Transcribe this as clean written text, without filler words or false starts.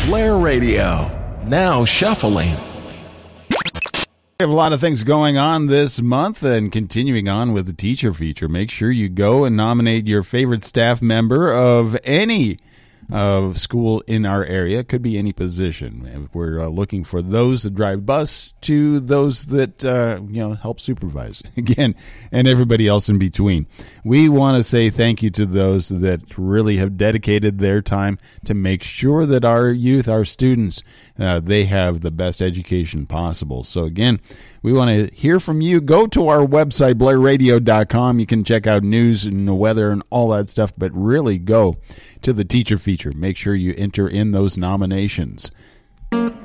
Blair Radio, now shuffling. We have a lot of things going on this month, and continuing on with the teacher feature, make sure you go and nominate your favorite staff member of any school in our area. It could be any position. We're looking for those that drive bus to those that help supervise again, and everybody else in between. We want to say thank you to those that really have dedicated their time to make sure that our youth, our students, they have the best education possible. So again, we want to hear from you. Go to our website, blairradio.com. You can check out news and the weather and all that stuff, but really go to the teacher feature. Make sure you enter in those nominations.